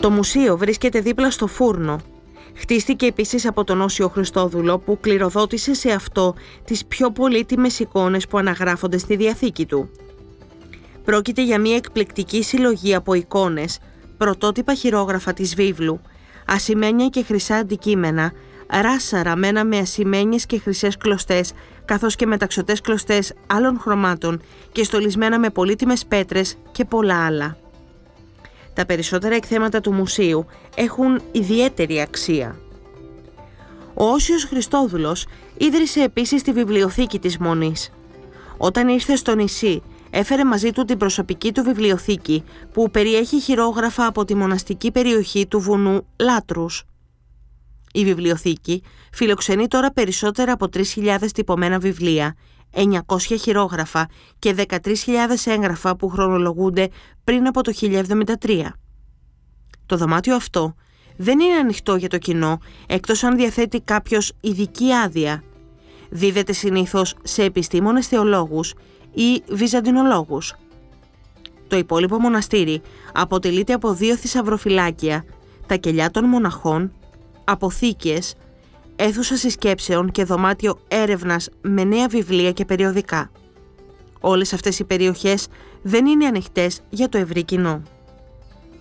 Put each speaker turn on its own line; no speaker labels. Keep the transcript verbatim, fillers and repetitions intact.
Το μουσείο βρίσκεται δίπλα στο φούρνο. Χτίστηκε επίσης από τον Όσιο Χριστόδουλο, που κληροδότησε σε αυτό τις πιο πολύτιμες εικόνες που αναγράφονται στη διαθήκη του. Πρόκειται για μια εκπληκτική συλλογή από εικόνες, πρωτότυπα χειρόγραφα της βίβλου, ασημένια και χρυσά αντικείμενα, ράσα ραμμένα με ασημένιες και χρυσές κλωστές, καθώς και μεταξωτές κλωστές άλλων χρωμάτων και στολισμένα με πολύτιμες πέτρες και πολλά άλλα. Τα περισσότερα εκθέματα του μουσείου έχουν ιδιαίτερη αξία. Ο Όσιος Χριστόδουλος ίδρυσε επίσης τη βιβλιοθήκη της Μονής. Όταν ήρθε στο νησί, έφερε μαζί του την προσωπική του βιβλιοθήκη, που περιέχει χειρόγραφα από τη μοναστική περιοχή του βουνού Λάτρους. Η βιβλιοθήκη φιλοξενεί τώρα περισσότερα από τρεις χιλιάδες τυπωμένα βιβλία, εννιακόσια χειρόγραφα και δεκατρείς χιλιάδες έγγραφα που χρονολογούνται πριν από το χίλια εβδομήντα τρία. Το δωμάτιο αυτό δεν είναι ανοιχτό για το κοινό, εκτός αν διαθέτει κάποιος ειδική άδεια. Δίδεται συνήθως σε επιστήμονες θεολόγους ή βυζαντινολόγους. Το υπόλοιπο μοναστήρι αποτελείται από δύο θησαυροφυλάκια, τα κελιά των μοναχών, αποθήκες, αίθουσα συσκέψεων και δωμάτιο έρευνας με νέα βιβλία και περιοδικά. Όλες αυτές οι περιοχές δεν είναι ανοιχτές για το ευρύ κοινό.